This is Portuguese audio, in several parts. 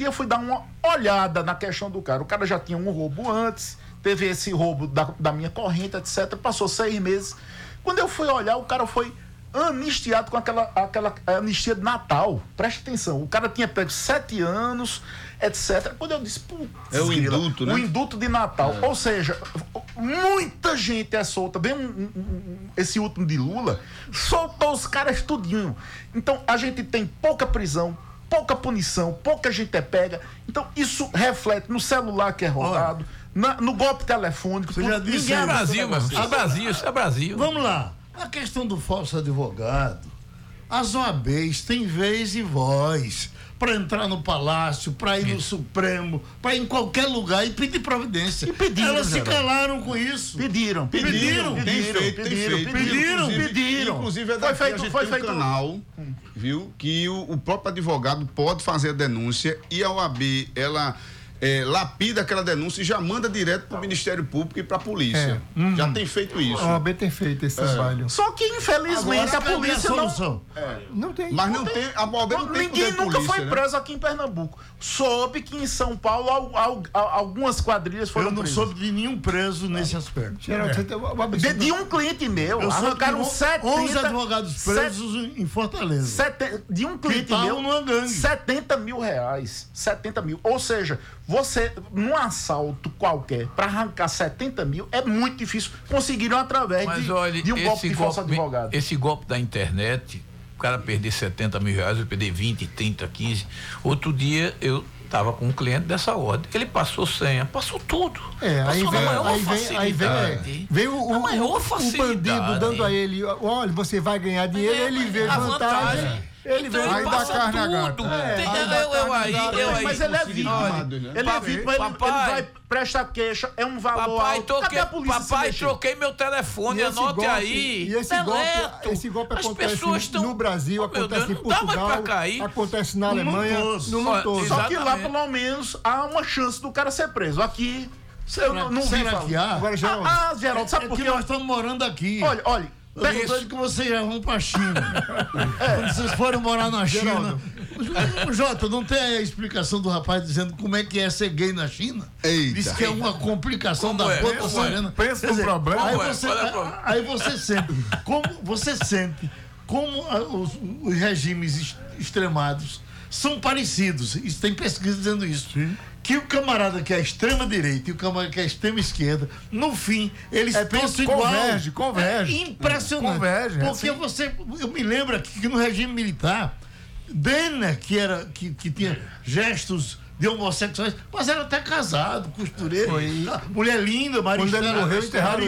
dia eu fui dar uma olhada na questão do cara. O cara já tinha um roubo antes, teve esse roubo da minha corrente, etc. Passou 6 meses. Quando eu fui olhar, o cara foi anistiado com aquela anistia de Natal. Presta atenção. O cara tinha pego 7 anos, etc. Quando eu disse, putz, é o indulto, né? O indulto de Natal. Ou seja, muita gente é solta. Bem esse último de Lula, soltou os caras tudinho. Então, a gente tem pouca prisão, pouca punição, pouca gente é pega. Então, isso reflete no celular que é roubado, no golpe telefônico. Você já disse Ninguém é Brasil, mano. Isso é Brasil. Vamos lá. A questão do falso advogado, as OABs têm vez e voz para entrar no Palácio, para ir no Supremo, para ir em qualquer lugar e pedir providência. E pediram, elas se Geraldo. calaram com isso. Pediram. Pediram. Inclusive, foi feito um canal, viu, que o próprio advogado pode fazer a denúncia e a OAB, ela lapida aquela denúncia e já manda direto para o Ministério Público e para a polícia. Já tem feito isso. A OAB tem feito esse trabalho. Só que, infelizmente, Agora, a polícia solução? Não tem. Mas não tem, a OAB não tem Ninguém poder nunca polícia, foi né? preso aqui em Pernambuco. Soube que em São Paulo algumas quadrilhas foram Eu não presas. soube de nenhum preso nesse aspecto. Geraldo, você tem uma absurda- De um cliente meu. Eu soube Arrancaram de 70... 11 advogados presos em Fortaleza. De um cliente estavam meu, numa gangue. 70 mil reais. 70 mil. Ou seja, você, num assalto qualquer, para arrancar 70 mil, é muito difícil. Conseguiram através de um golpe de falso advogado. Esse golpe da internet, o cara perder 70 mil reais, eu perder 20, 30, 15. Outro dia eu estava com um cliente dessa ordem. Ele passou senha, passou tudo. Aí vem o bandido dando a ele, olha, você vai ganhar dinheiro, ele vê vantagem. Ele então vê ele aí passa dá carne a tudo. gato. Mas ele é vítima. Ele é vítima, ele vai prestar queixa, é um valor alto. Cadê a polícia se mexer? Troquei meu telefone, anote aí. E esse golpe acontece no Brasil, acontece em Portugal, acontece na Alemanha, no mundo todo. Só que lá, pelo menos, há uma chance do cara ser preso. Aqui, eu não vi Será falar. que há? Agora, Geraldo, Geraldo, sabe por que quê? nós estamos morando aqui. Olha. Eu tô doido que vocês já vão pra China. Quando vocês forem morar na China. Jota, não tem a explicação do rapaz dizendo como é que é ser gay na China? Eita. Diz que é uma complicação da boca serena. Pensa no problema. Aí você sente como os regimes extremados são parecidos. Isso tem pesquisa dizendo isso. Sim. Que o camarada que é extrema direita e o camarada que é extrema esquerda, no fim, eles pensam igual. Converge. É impressionante. Converge, porque eu me lembro aqui que no regime militar, Denner, que tinha gestos de homossexuais, mas era até casado, costureiro, mulher linda, Maristela. Quando ele morreu, enterraram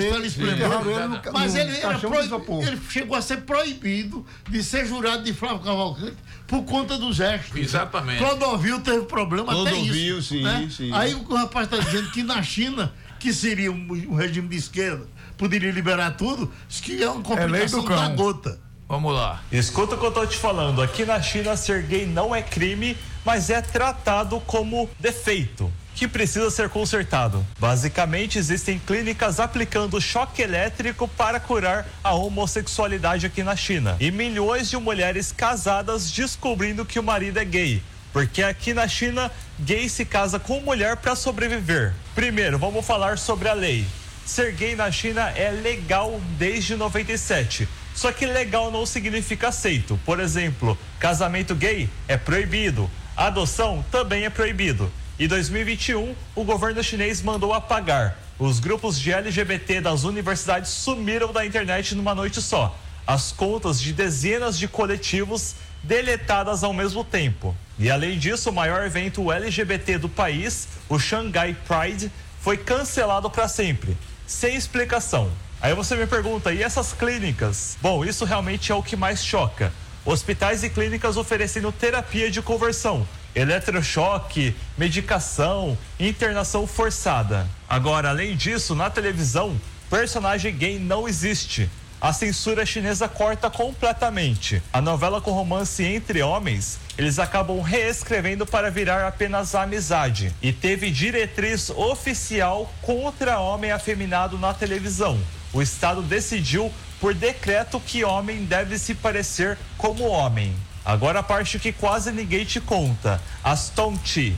ele. Mas ele chegou a ser proibido de ser jurado de Flávio Cavalcante por conta dos gestos. Exatamente. Clodovil teve problema até isso. Clodovil, sim, né? sim. Aí o rapaz está dizendo que na China, que seria um regime de esquerda, poderia liberar tudo, isso que é uma complicação da gota. Vamos lá. Escuta o que eu tô te falando. Aqui na China, ser gay não é crime, mas é tratado como defeito, que precisa ser consertado. Basicamente, existem clínicas aplicando choque elétrico para curar a homossexualidade aqui na China. E milhões de mulheres casadas descobrindo que o marido é gay. Porque aqui na China, gay se casa com mulher para sobreviver. Primeiro, vamos falar sobre a lei. Ser gay na China é legal desde 97. Só que legal não significa aceito. Por exemplo, casamento gay é proibido. Adoção também é proibido. Em 2021, o governo chinês mandou apagar. Os grupos de LGBT das universidades sumiram da internet numa noite só. As contas de dezenas de coletivos deletadas ao mesmo tempo. E além disso, o maior evento LGBT do país, o Shanghai Pride, foi cancelado para sempre, sem explicação. Aí você me pergunta, e essas clínicas? Bom, isso realmente é o que mais choca. Hospitais e clínicas oferecendo terapia de conversão, eletrochoque, medicação, internação forçada. Agora, além disso, na televisão, personagem gay não existe. A censura chinesa corta completamente. A novela com romance entre homens, eles acabam reescrevendo para virar apenas a amizade. E teve diretriz oficial contra homem afeminado na televisão. O Estado decidiu por decreto que homem deve se parecer como homem. Agora a parte que quase ninguém te conta. As Tongti,